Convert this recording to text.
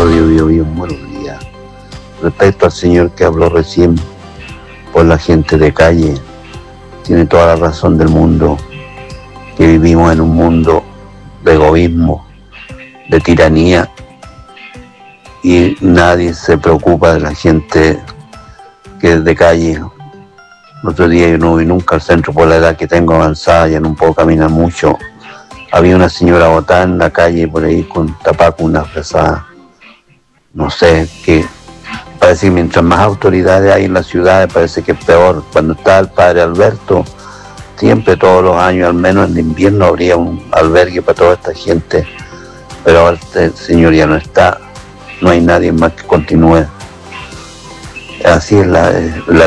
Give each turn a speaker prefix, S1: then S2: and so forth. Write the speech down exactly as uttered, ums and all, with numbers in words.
S1: Radio Bio Bio, buenos días. Respecto al señor que habló recién por la gente de calle, tiene toda la razón del mundo, que vivimos en un mundo de egoísmo, de tiranía, y nadie se preocupa de la gente que es de calle. El otro día yo no vi nunca al centro por la edad que tengo avanzada, ya no puedo caminar mucho. Había una señora botada en la calle por ahí con tapaco, una fresada. No sé, que parece que mientras más autoridades hay en las ciudades, parece que es peor. Cuando estaba el padre Alberto, siempre, todos los años, al menos en invierno, habría un albergue para toda esta gente. Pero ahora este señor ya no está, no hay nadie más que continúe. Así es la, la